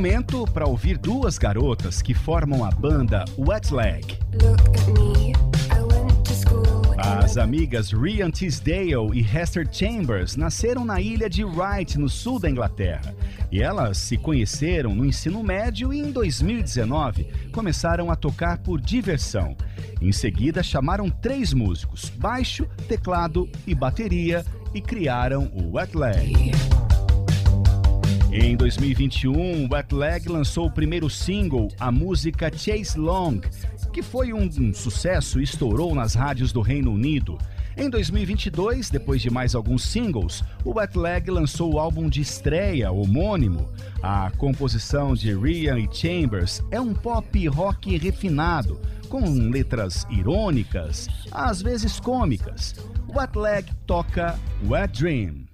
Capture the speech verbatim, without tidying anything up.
momento para ouvir duas garotas que formam a banda Wet Leg. As amigas Rhian Tisdale e Hester Chambers nasceram na ilha de Wight, no sul da Inglaterra. E elas se conheceram no ensino médio e em dois mil e dezenove começaram a tocar por diversão. Em seguida chamaram três músicos, baixo, teclado e bateria, e criaram o Wet Leg. Em dois mil e vinte e um, Wet Leg lançou o primeiro single, a música Chase Long, que foi um, um sucesso e estourou nas rádios do Reino Unido. Em dois mil e vinte e dois, depois de mais alguns singles, o Wet Leg lançou o álbum de estreia homônimo. A composição de Rhian e Chambers é um pop rock refinado, com letras irônicas, às vezes cômicas. Wet Leg toca Wet Dream.